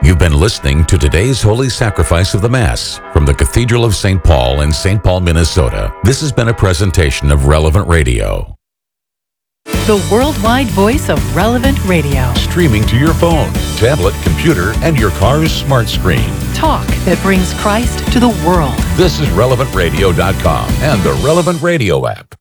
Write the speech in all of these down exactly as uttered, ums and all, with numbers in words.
You've been listening to today's Holy Sacrifice of the Mass from the Cathedral of Saint Paul in Saint Paul, Minnesota. This has been a presentation of Relevant Radio. The worldwide voice of Relevant Radio. Streaming to your phone, tablet, computer, and your car's smart screen. Talk that brings Christ to the world. This is relevant radio dot com and the Relevant Radio app.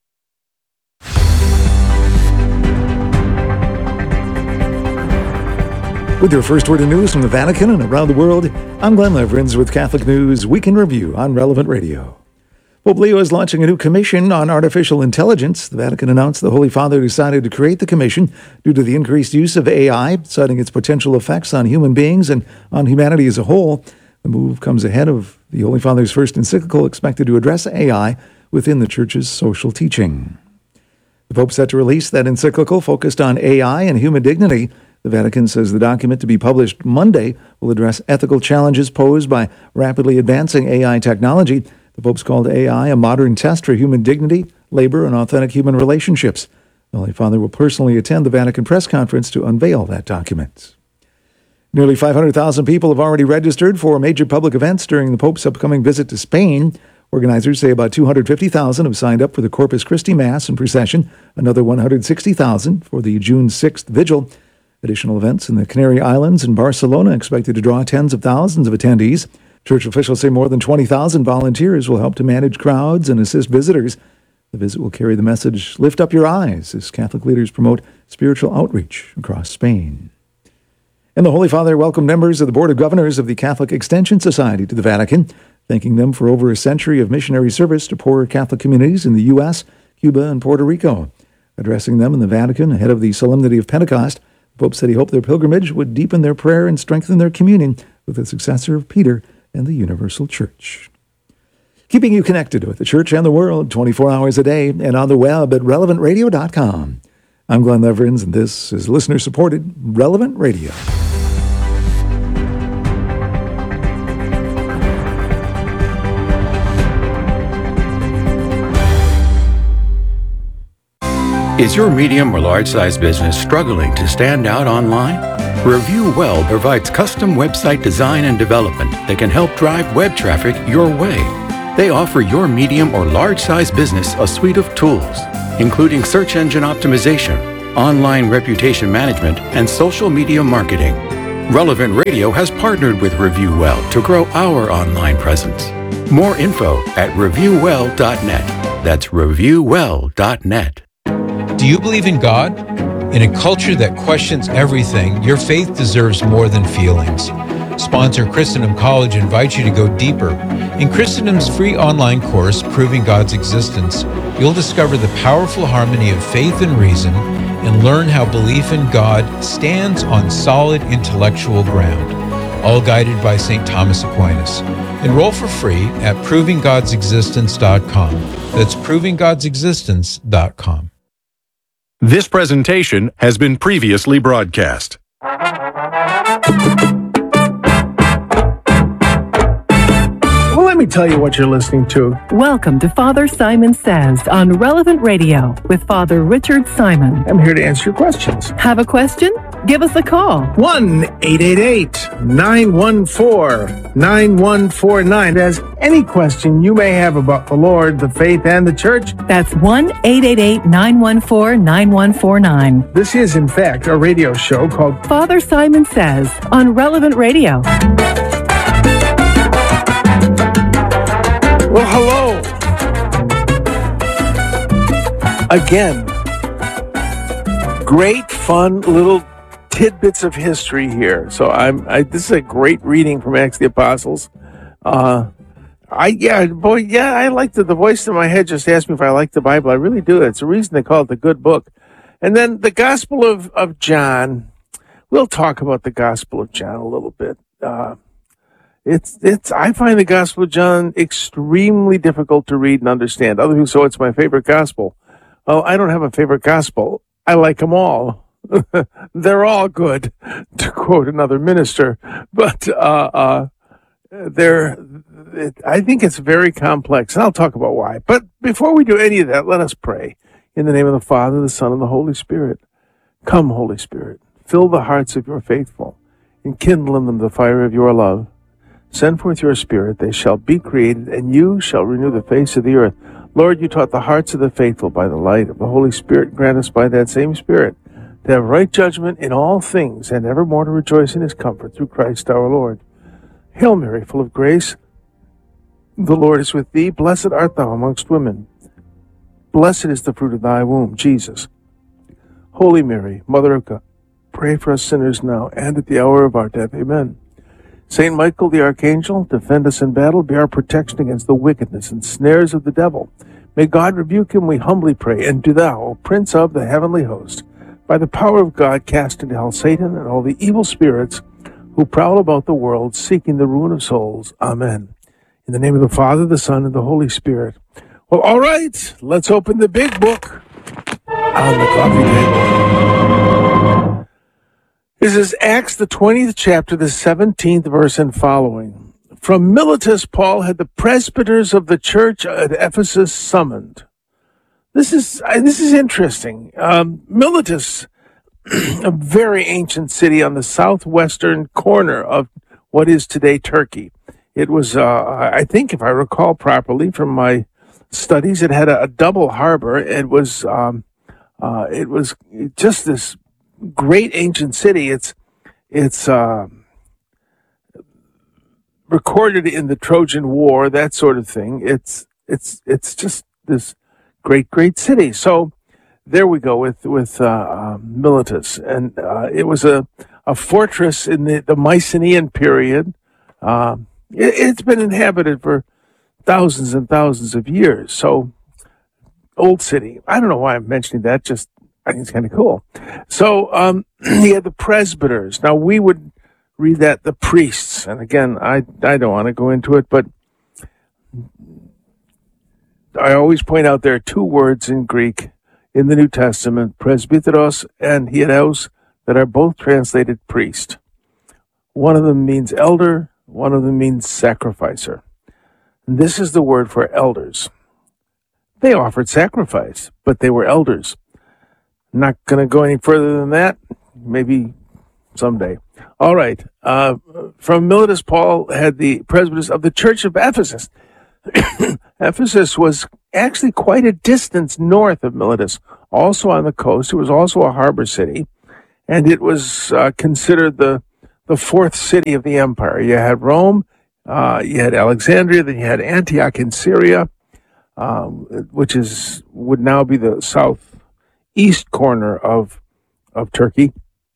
With your first word of news from the Vatican and around the world, I'm Glenn Leverins with Catholic News Week in Review on Relevant Radio. Pope Leo is launching a new commission on artificial intelligence. The Vatican announced the Holy Father decided to create the commission due to the increased use of A I, citing its potential effects on human beings and on humanity as a whole. The move comes ahead of the Holy Father's first encyclical expected to address A I within the Church's social teaching. The Pope set to release that encyclical focused on A I and human dignity. The Vatican says the document, to be published Monday, will address ethical challenges posed by rapidly advancing A I technology. The Pope's called A I a modern test for human dignity, labor, and authentic human relationships. The Holy Father will personally attend the Vatican press conference to unveil that document. Nearly five hundred thousand people have already registered for major public events during the Pope's upcoming visit to Spain. Organizers say about two hundred fifty thousand have signed up for the Corpus Christi Mass and procession, another one hundred sixty thousand for the June sixth Vigil. Additional events in the Canary Islands and Barcelona expected to draw tens of thousands of attendees. Church officials say more than twenty thousand volunteers will help to manage crowds and assist visitors. The visit will carry the message, "Lift up your eyes," as Catholic leaders promote spiritual outreach across Spain. And the Holy Father welcomed members of the Board of Governors of the Catholic Extension Society to the Vatican, thanking them for over a century of missionary service to poorer Catholic communities in the U S, Cuba, and Puerto Rico. Addressing them in the Vatican ahead of the Solemnity of Pentecost, the Pope said he hoped their pilgrimage would deepen their prayer and strengthen their communion with the successor of Peter and the Universal Church. Keeping you connected with the Church and the world twenty-four hours a day and on the web at relevant radio dot com. I'm Glenn Leverins, and this is listener-supported Relevant Radio. Is your medium or large-size business struggling to stand out online? Review Well provides custom website design and development that can help drive web traffic your way. They offer your medium or large-size business a suite of tools, including search engine optimization, online reputation management, and social media marketing. Relevant Radio has partnered with Review Well to grow our online presence. More info at review well dot net. That's review well dot net. Do you believe in God? In a culture that questions everything, your faith deserves more than feelings. Sponsor Christendom College invites you to go deeper. In Christendom's free online course, Proving God's Existence, you'll discover the powerful harmony of faith and reason and learn how belief in God stands on solid intellectual ground, all guided by Saint Thomas Aquinas. Enroll for free at proving gods existence dot com. That's proving gods existence dot com. This presentation has been previously broadcast. Well, let me tell you what you're listening to. Welcome to Father Simon Says on Relevant Radio with Father Richard Simon. I'm here to answer your questions. Have a question? Give us a call. one eight eight eight, nine one four, nine one four nine. As any question you may have about the Lord, the faith, and the Church. That's one eight eight eight, nine one four, nine one four nine. This is, in fact, a radio show called Father Simon Says on Relevant Radio. Well, hello. Again, great, fun little tidbits of history here. So I'm. I, this is a great reading from Acts of the Apostles. Uh, I yeah, boy, yeah. I like the the voice in my head just asked me if I like the Bible. I really do. It's the reason they call it the good book. And then the Gospel of of John. We'll talk about the Gospel of John a little bit. Uh, it's it's. I find the Gospel of John extremely difficult to read and understand. Other people say, "Oh, it's my favorite gospel." Oh, I don't have a favorite gospel. I like them all. They're all good, to quote another minister. But uh, uh, they're. It, I think it's very complex, and I'll talk about why. But before we do any of that, let us pray. In the name of the Father, the Son, and the Holy Spirit. Come, Holy Spirit, fill the hearts of your faithful, and kindle in them the fire of your love. Send forth your Spirit, they shall be created, and you shall renew the face of the earth. Lord, you taught the hearts of the faithful by the light of the Holy Spirit. Grant us by that same Spirit to have right judgment in all things, and evermore to rejoice in his comfort through Christ our Lord. Hail Mary, full of grace, the Lord is with thee. Blessed art thou amongst women. Blessed is the fruit of thy womb, Jesus. Holy Mary, Mother of God, pray for us sinners now and at the hour of our death. Amen. Saint Michael the Archangel, defend us in battle, be our protection against the wickedness and snares of the devil. May God rebuke him, we humbly pray. And do thou, O Prince of the heavenly host, by the power of God, cast into hell Satan and all the evil spirits who prowl about the world, seeking the ruin of souls. Amen. In the name of the Father, the Son, and the Holy Spirit. Well, all right, let's open the big book on the coffee table. This is Acts, the twentieth chapter, the seventeenth verse and following. From Miletus, Paul had the presbyters of the church at Ephesus summoned. This is uh, this is interesting. Um, Miletus, a very ancient city on the southwestern corner of what is today Turkey. It was, uh, I think, if I recall properly from my studies, it had a, a double harbor. It was, um, uh, it was just this great ancient city. It's, it's uh, recorded in the Trojan War, that sort of thing. It's, it's, it's just this great, great city. So there we go with with uh, uh, Miletus, and uh, it was a, a fortress in the, the Mycenaean period. Uh, it, it's been inhabited for thousands and thousands of years. So, old city. I don't know why I'm mentioning that. Just I think it's kind of cool. So um, he had the presbyters. Now we would read that the priests, and again, I I don't want to go into it, but I always point out there are two words in Greek in the New Testament, presbyteros and hieros, that are both translated priest. One of them means elder, one of them means sacrificer. And this is the word for elders. They offered sacrifice, but they were elders. Not going to go any further than that. Maybe someday. All right. Uh, from Miletus, Paul had the presbyters of the church of Ephesus. Ephesus was actually quite a distance north of Miletus, also on the coast. It was also a harbor city, and it was uh, considered the the fourth city of the empire. You had Rome, uh, you had Alexandria, then you had Antioch in Syria, um, which is would now be the southeast corner of of Turkey,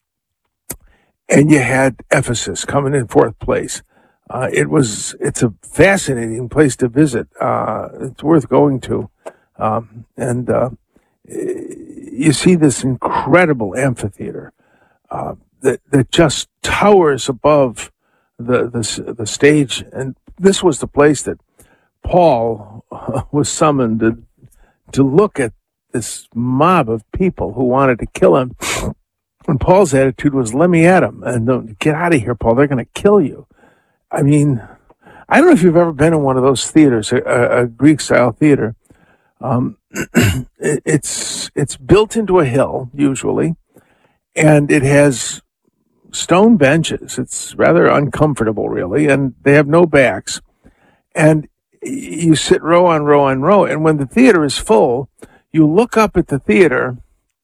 and you had Ephesus coming in fourth place. Uh, it was, it's a fascinating place to visit. Uh, it's worth going to. Um, and uh, you see this incredible amphitheater uh, that, that just towers above the, the, the stage. And this was the place that Paul was summoned to, to look at this mob of people who wanted to kill him. And Paul's attitude was, let me at him. And don't, get out of here, Paul. They're going to kill you. I mean, I don't know if you've ever been in one of those theaters, a, a Greek-style theater. Um, it, it's it's built into a hill, usually, and it has stone benches. It's rather uncomfortable, really, and they have no backs. And you sit row on row on row, and when the theater is full, you look up at the theater,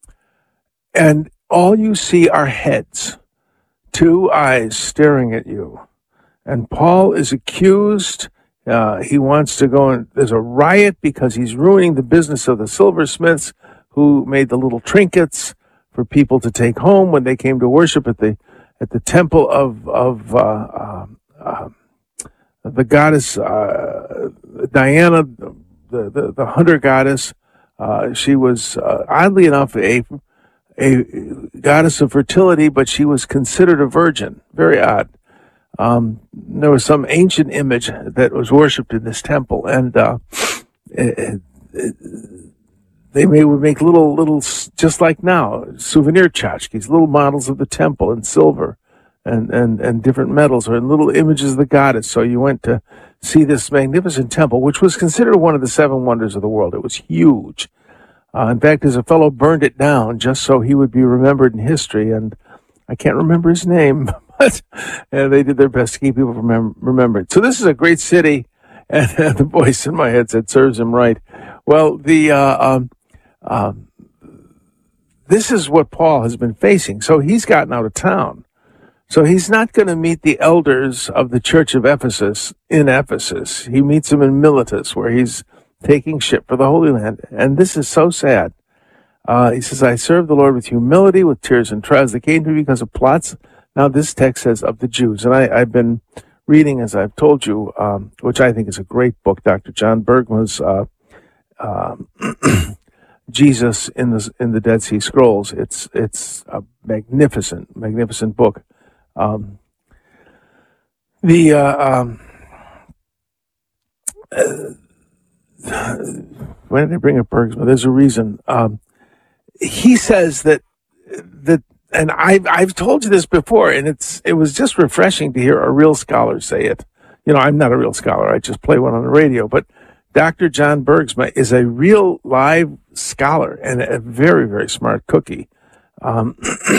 and all you see are heads, two eyes staring at you. And Paul is accused. Uh, he wants to go and there's a riot because he's ruining the business of the silversmiths who made the little trinkets for people to take home when they came to worship at the at the temple of of uh, uh, uh, the goddess uh, Diana, the, the the hunter goddess. Uh, she was uh, oddly enough a a goddess of fertility, but she was considered a virgin. Very odd. Um, there was some ancient image that was worshipped in this temple, and uh, it, it, they may, would make little, little, just like now, souvenir tchotchkes, little models of the temple in silver and, and, and different metals, or in little images of the goddess. So you went to see this magnificent temple, which was considered one of the seven wonders of the world. It was huge. Uh, in fact, as a fellow burned it down just so he would be remembered in history, and I can't remember his name. but and they did their best to keep people from mem- remembered. So this is a great city, and, and the voice in my head said, serves him right. Well, the uh, um, um, this is what Paul has been facing. So he's gotten out of town. So he's not going to meet the elders of the church of Ephesus in Ephesus. He meets them in Miletus, where he's taking ship for the Holy Land. And this is so sad. Uh, he says, I serve the Lord with humility, with tears and trials that came to me because of plots. Now this text says of the Jews. And I, I've been reading, as I've told you, um, which I think is a great book, Doctor John Bergman's uh, uh, Jesus in the in the Dead Sea Scrolls. It's it's a magnificent, magnificent book. Um, the uh, um, uh, why did I bring up Bergman? There's a reason. Um, he says that that, and I've I've told you this before, and it's it was just refreshing to hear a real scholar say it. You know, I'm not a real scholar; I just play one on the radio. But Doctor John Bergsma is a real live scholar and a very very smart cookie. Um,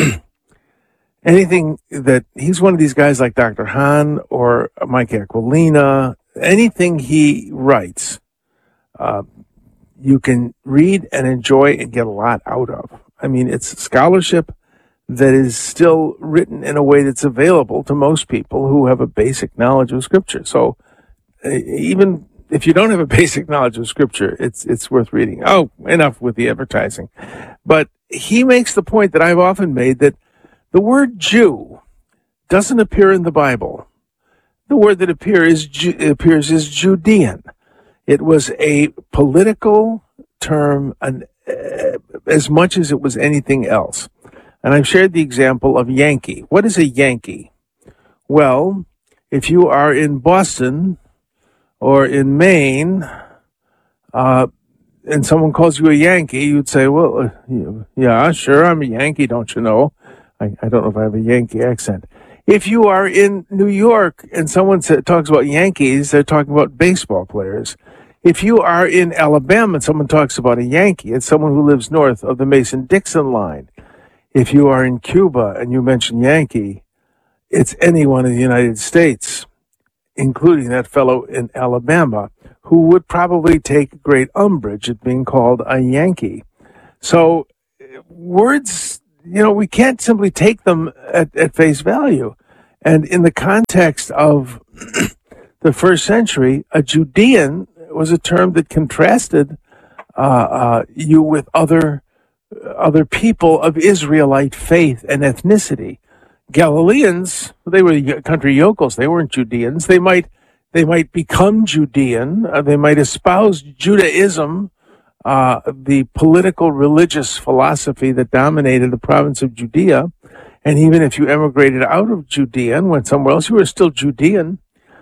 anything that he's one of these guys like Doctor Hahn or Mike Aquilina, anything he writes, uh, you can read and enjoy and get a lot out of. I mean, it's scholarship that is still written in a way that's available to most people who have a basic knowledge of Scripture. So uh, even if you don't have a basic knowledge of Scripture, it's it's worth reading. Oh, enough with the advertising. But he makes the point that I've often made, that the word Jew doesn't appear in the Bible. The word that appears, appears is Judean. It was a political term an, uh, as much as it was anything else. And I've shared the example of Yankee. What is a Yankee? Well, if you are in Boston or in Maine, uh, and someone calls you a Yankee, you'd say, well, uh, yeah, sure, I'm a Yankee, don't you know? I, I don't know if I have a Yankee accent. If you are in New York and someone sa- talks about Yankees, they're talking about baseball players. If you are in Alabama and someone talks about a Yankee, it's someone who lives north of the Mason-Dixon line. If you are in Cuba and you mention Yankee, it's anyone in the United States, including that fellow in Alabama, who would probably take great umbrage at being called a Yankee. So words, you know, we can't simply take them at, at face value. And in the context of the first century, a Judean was a term that contrasted uh, uh, you with other other people of Israelite faith and ethnicity. Galileans, they were country yokels. They weren't Judeans. They might they might become Judean. Uh, they might espouse Judaism, uh, the political religious philosophy that dominated the province of Judea. And even if you emigrated out of Judea and went somewhere else, you were still Judean.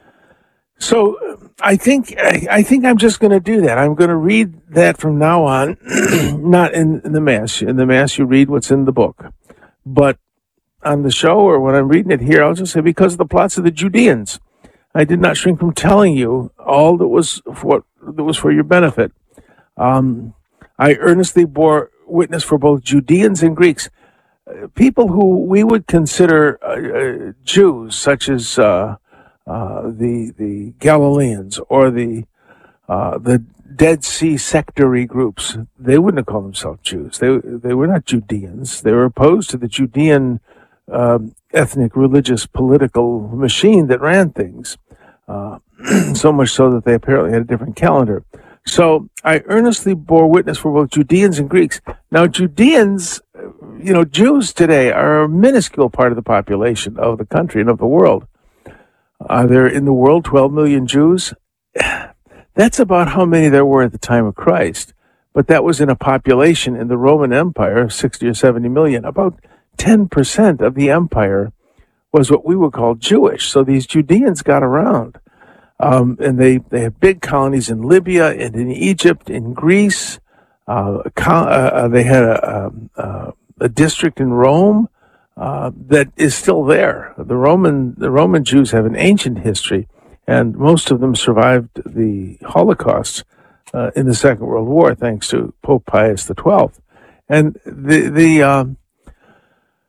So I think I, I think I'm just going to do that. I'm going to read that from now on, not in, in the Mass. In the Mass, you read what's in the book. But on the show, or when I'm reading it here, I'll just say, because of the plots of the Judeans, I did not shrink from telling you all that was for, that was for your benefit. Um, I earnestly bore witness for both Judeans and Greeks, uh, people who we would consider uh, uh, Jews, such as uh, uh, the the Galileans or the uh, the Dead Sea sectary groups. They wouldn't have called themselves Jews. They they were not Judeans. They were opposed to the Judean um, ethnic, religious, political machine that ran things. Uh, so much so that they apparently had a different calendar. So I earnestly bore witness for both Judeans and Greeks. Now, Judeans, you know, Jews today are a minuscule part of the population of the country and of the world. Are there in the world twelve million Jews? That's about how many there were at the time of Christ. But that was in a population in the Roman Empire of sixty or seventy million. About ten percent of the empire was what we would call Jewish. So these Judeans got around. Um, and they, they had big colonies in Libya and in Egypt, in Greece. Uh, uh, they had a, a, a district in Rome uh, that is still there. The Roman the Roman Jews have an ancient history, and most of them survived the Holocaust uh, in the Second World War, thanks to Pope Pius the Twelfth. And the the um,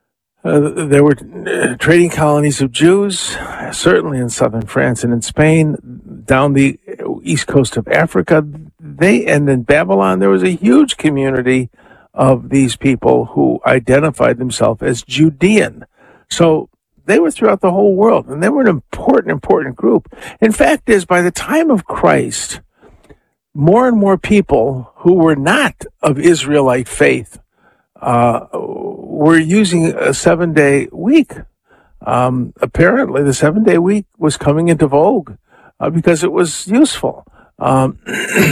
Uh, there were uh, trading colonies of Jews, certainly in southern France and in Spain, down the east coast of Africa. They and in Babylon, there was a huge community of these people who identified themselves as Judean. So they were throughout the whole world, and they were an important, important group. In fact, is by the time of Christ, more and more people who were not of Israelite faith uh, were using a seven-day week. Um, apparently, the seven-day week was coming into vogue uh, because it was useful. Um,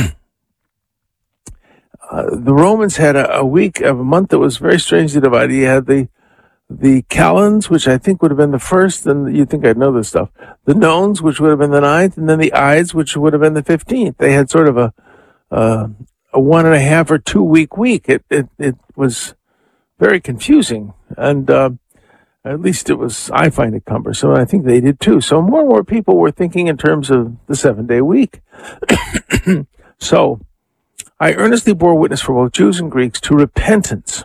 uh, the Romans had a, a week of a month that was very strangely divided. You had the the Calends, which I think would have been the first, and you'd think I'd know this stuff. The Nones, which would have been the ninth, and then the Ides, which would have been the fifteenth. They had sort of a uh, a one and a half or two week week. It it it was very confusing, and uh, at least it was. I find it cumbersome, and I think they did too. So more and more people were thinking in terms of the seven day week. So I earnestly bore witness for both Jews and Greeks to repentance.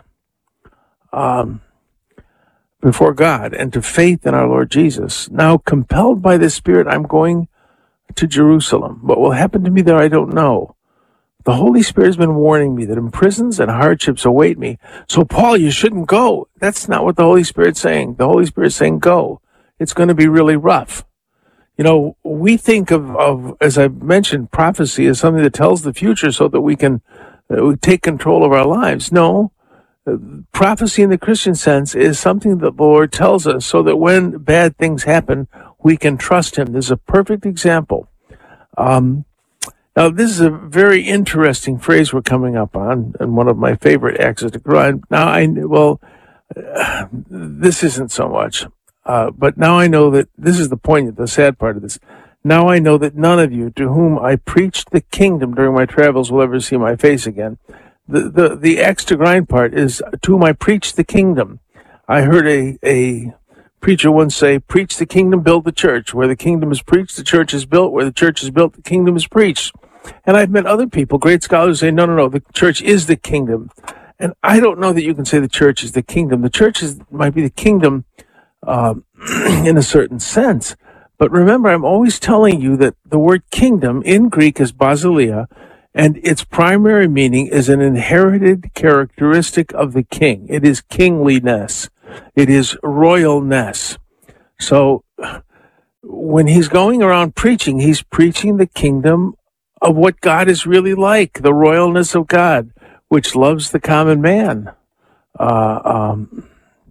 Um. before God and to faith in our Lord Jesus. Now, compelled by the Spirit, I'm going to Jerusalem. What will happen to me there, I don't know. The Holy Spirit has been warning me that imprisons and hardships await me. So, Paul, you shouldn't go. That's not what the Holy Spirit's saying. The Holy Spirit's saying, go. It's going to be really rough. You know, we think of, of as I mentioned, prophecy as something that tells the future so that we can uh, we take control of our lives. No. Prophecy in the Christian sense is something that the Lord tells us so that when bad things happen, we can trust Him. This is a perfect example. Um, now, this is a very interesting phrase we're coming up on, and one of my favorite axes to grind. Now, I well, uh, this isn't so much, uh, but now I know that this is the poignant, the sad part of this. Now I know that none of you to whom I preached the kingdom during my travels will ever see my face again. The, the, the axe to grind part is to whom I preach the kingdom. I heard a, a preacher once say, preach the kingdom, build the church. Where the kingdom is preached, the church is built. Where the church is built, the kingdom is preached. And I've met other people, great scholars, who say, no, no, no, the church is the kingdom. And I don't know that you can say the church is the kingdom. The church is, might be the kingdom um, in a certain sense. But remember, I'm always telling you that the word kingdom in Greek is basileia, and its primary meaning is an inherited characteristic of the king. It is kingliness. It is royalness. So when he's going around preaching, he's preaching the kingdom of what God is really like, the royalness of God, which loves the common man. Uh, um,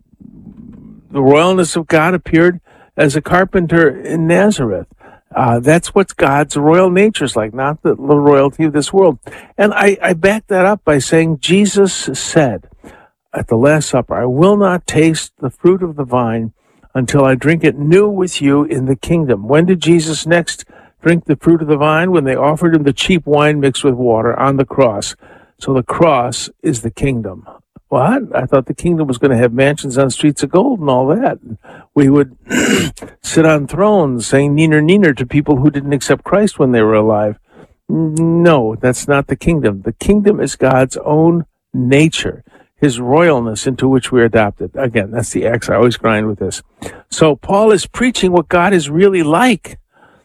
the royalness of God appeared as a carpenter in Nazareth. Uh, that's what God's royal nature is like, not the, the royalty of this world. And I, I back that up by saying Jesus said at the Last Supper, I will not taste the fruit of the vine until I drink it new with you in the kingdom. When did Jesus next drink the fruit of the vine? When they offered him the cheap wine mixed with water on the cross. So the cross is the kingdom. What? I thought the kingdom was going to have mansions on streets of gold and all that. We would sit on thrones saying neener neener to people who didn't accept Christ when they were alive. No, that's not the kingdom. The kingdom is God's own nature, His royalness into which we're adopted. Again, that's the axe I always grind with this. So Paul is preaching what God is really like.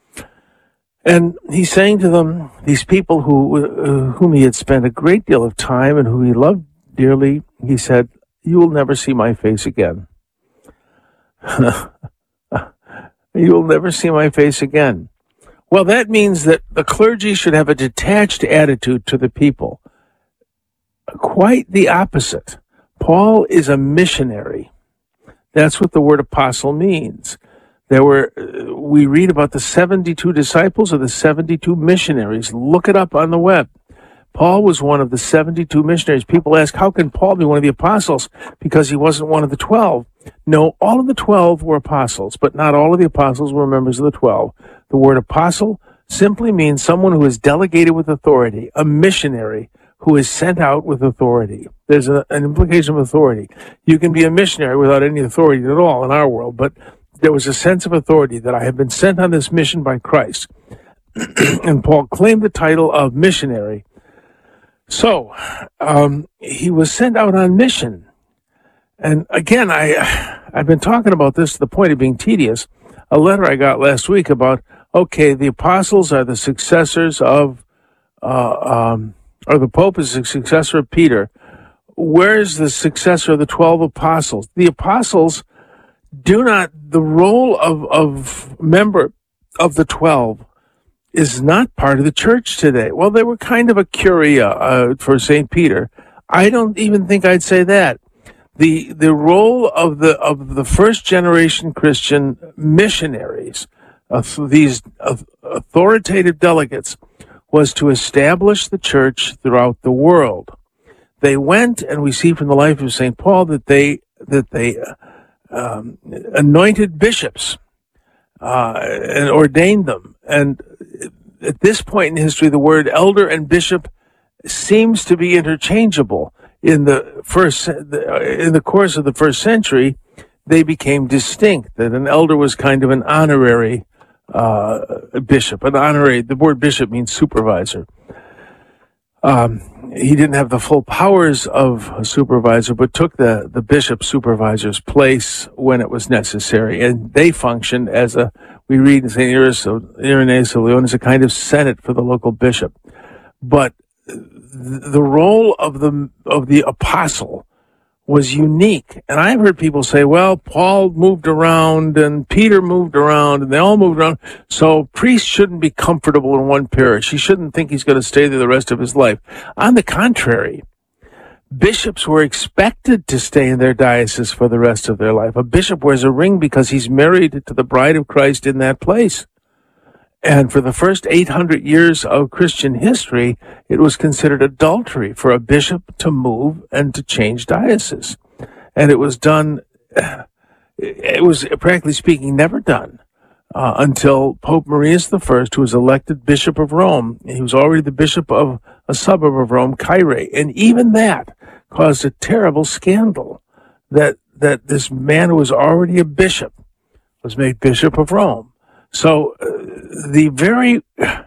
And he's saying to them, these people who uh, whom he had spent a great deal of time and who he loved dearly, he said, you will never see my face again. You will never see my face again. Well, that means that the clergy should have a detached attitude to the people. Quite the opposite. Paul is a missionary. That's what the word apostle means. There were, uh, we read about the seventy-two disciples or the seventy-two missionaries. Look it up on the web. Paul was one of the seventy-two missionaries. People ask, how can Paul be one of the apostles? Because he wasn't one of the twelve. No, all of the twelve were apostles, but not all of the apostles were members of the twelve. The word apostle simply means someone who is delegated with authority, a missionary who is sent out with authority. There's a, an implication of authority. You can be a missionary without any authority at all in our world, but there was a sense of authority that I have been sent on this mission by Christ. And Paul claimed the title of missionary. So, um, he was sent out on mission. And again, I I've been talking about this to the point of being tedious. A letter I got last week about, okay, the apostles are the successors of, uh, um, or the Pope is the successor of Peter. Where is the successor of the twelve apostles? The apostles do not, the role of, of member of the twelve is not part of the church today. Well, they were kind of a curia uh, for Saint Peter. I don't even think I'd say that. The the role of the of the first generation Christian missionaries, of these authoritative delegates, was to establish the church throughout the world. They went, and we see from the life of Saint Paul that they that they um, anointed bishops uh, and ordained them. And at this point in history, the word elder and bishop seems to be interchangeable. In the first, in the course of the first century, they became distinct. That an elder was kind of an honorary uh, bishop. An honorary. The word bishop means supervisor. Um, he didn't have the full powers of a supervisor, but took the the bishop supervisor's place when it was necessary, and they functioned as a. We read in Saint Irenaeus of Lyon as a kind of senate for the local bishop, but the role of the of the apostle was unique. And I've heard people say, well, Paul moved around and Peter moved around and they all moved around, so priests shouldn't be comfortable in one parish. He shouldn't think he's going to stay there the rest of his life. On the contrary, bishops were expected to stay in their diocese for the rest of their life. A bishop wears a ring because he's married to the bride of Christ in that place. And for the first eight hundred years of Christian history, it was considered adultery for a bishop to move and to change diocese. And it was done, it was practically speaking never done uh, until Pope Marius the First, who was elected Bishop of Rome. He was already the bishop of a suburb of Rome, Caere. And even that caused a terrible scandal that, that this man who was already a bishop was made Bishop of Rome. So uh, the very, uh,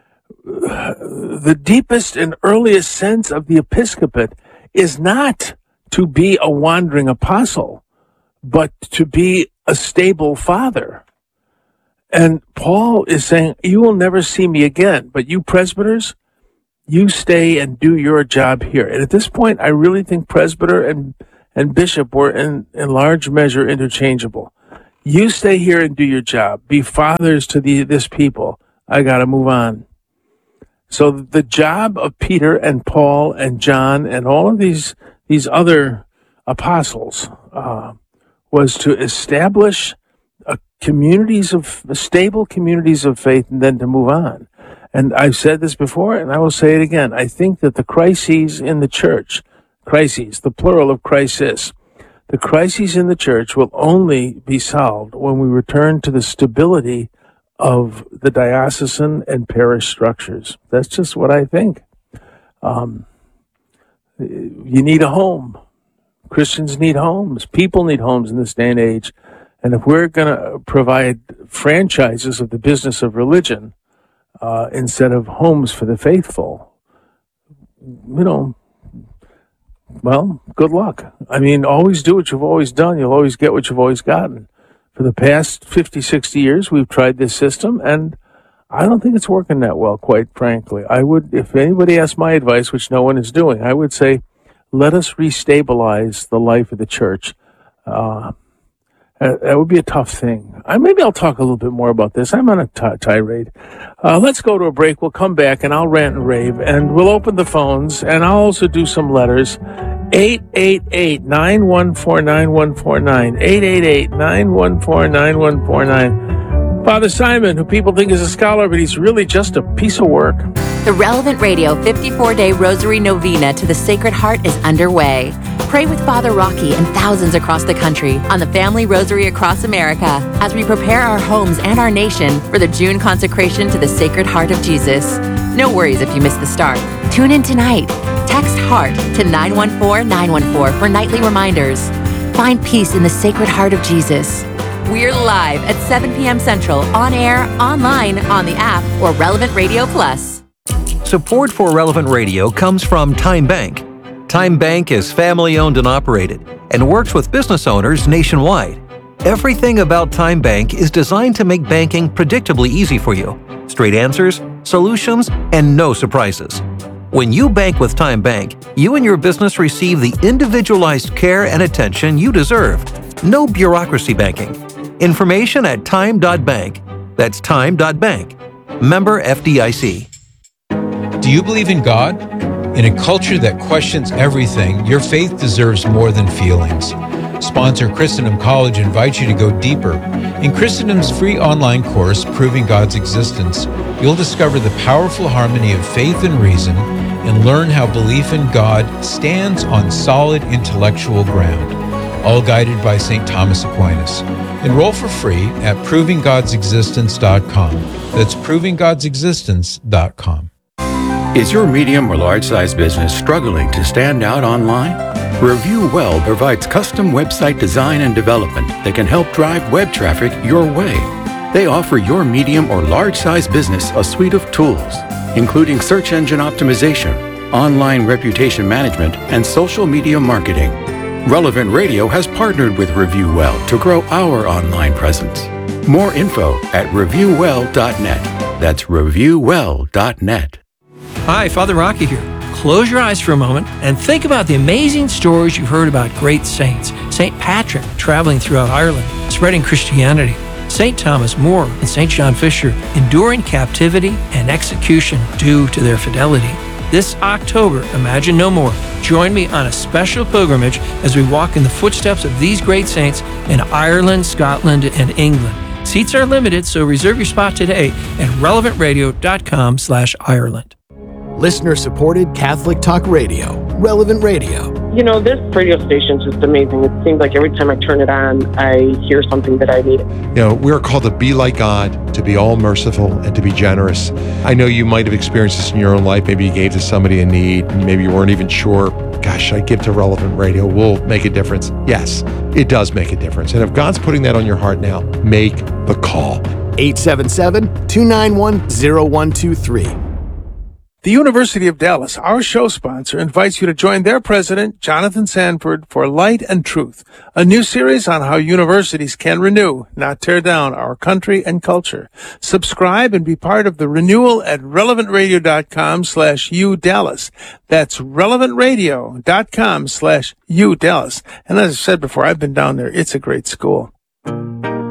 the deepest and earliest sense of the episcopate is not to be a wandering apostle, but to be a stable father. And Paul is saying, you will never see me again, but you presbyters, you stay and do your job here. And at this point, I really think presbyter and, and bishop were in, in large measure interchangeable. You stay here and do your job. Be fathers to the, this people. I got to move on. So the job of Peter and Paul and John and all of these these other apostles uh, was to establish a communities of stable communities of faith, and then to move on. And I've said this before, and I will say it again. I think that the crises in the church, crises, the plural of crisis. The crises in the church will only be solved when we return to the stability of the diocesan and parish structures. That's just what I think. Um, you need a home. Christians need homes. People need homes in this day and age. And if we're going to provide franchises of the business of religion uh, instead of homes for the faithful, you know, well, good luck. I mean, always do what you've always done. You'll always get what you've always gotten. For the past fifty, sixty years, we've tried this system, and I don't think it's working that well, quite frankly. I would, if anybody asked my advice, which no one is doing, I would say, let us restabilize the life of the church. Uh, that would be a tough thing. I, maybe I'll talk a little bit more about this. I'm on a t- tirade. Uh, let's go to a break. We'll come back, and I'll rant and rave, and we'll open the phones, and I'll also do some letters. eight eight eight, nine one four, nine one four nine. eight eight eight, nine one four, nine one four nine. Father Simon, who people think is a scholar, but he's really just a piece of work. The Relevant Radio fifty-four day Rosary Novena to the Sacred Heart is underway. Pray with Father Rocky and thousands across the country on the Family Rosary Across America as we prepare our homes and our nation for the June consecration to the Sacred Heart of Jesus. No worries if you miss the start. Tune in tonight. Text HEART to nine one four, nine one four for nightly reminders. Find peace in the Sacred Heart of Jesus. We're live at seven p.m. Central, on air, online, on the app, or Relevant Radio Plus. Support for Relevant Radio comes from Time Bank. Time Bank is family-owned and operated and works with business owners nationwide. Everything about Time Bank is designed to make banking predictably easy for you. Straight answers, solutions, and no surprises. When you bank with Time Bank, you and your business receive the individualized care and attention you deserve. No bureaucracy banking. Information at time dot bank. That's time dot bank. Member F D I C. Do you believe in God? In a culture that questions everything, your faith deserves more than feelings. Sponsor Christendom College invites you to go deeper. In Christendom's free online course, Proving God's Existence, you'll discover the powerful harmony of faith and reason and learn how belief in God stands on solid intellectual ground, all guided by Saint Thomas Aquinas. Enroll for free at proving gods existence dot com. That's proving gods existence dot com. Is your medium or large-sized business struggling to stand out online? Review Well provides custom website design and development that can help drive web traffic your way. They offer your medium or large-sized business a suite of tools, including search engine optimization, online reputation management, and social media marketing. Relevant Radio has partnered with Review Well to grow our online presence. More info at review well dot net. That's review well dot net. Hi, Father Rocky here. Close your eyes for a moment and think about the amazing stories you've heard about great saints. Saint Patrick traveling throughout Ireland, spreading Christianity. Saint Thomas More and Saint John Fisher enduring captivity and execution due to their fidelity. This October, Imagine No More. Join me on a special pilgrimage as we walk in the footsteps of these great saints in Ireland, Scotland, and England. Seats are limited, so reserve your spot today at relevant radio dot com slash Ireland. Listener-supported Catholic Talk Radio, Relevant Radio. You know, this radio station is just amazing. It seems like every time I turn it on, I hear something that I need. You know, we're called to be like God, to be all merciful, and to be generous. I know you might have experienced this in your own life. Maybe you gave to somebody in need, and maybe you weren't even sure, gosh, I give to Relevant Radio, will make a difference. Yes, it does make a difference. And if God's putting that on your heart now, make the call. eight seven seven, two nine one, zero one two three. The University of Dallas, our show sponsor, invites you to join their president, Jonathan Sanford, for Light and Truth, a new series on how universities can renew, not tear down, our country and culture. Subscribe and be part of the renewal at relevant radio dot com slash udallas. That's relevant radio dot com slash udallas. And as I said before, I've been down there. It's a great school.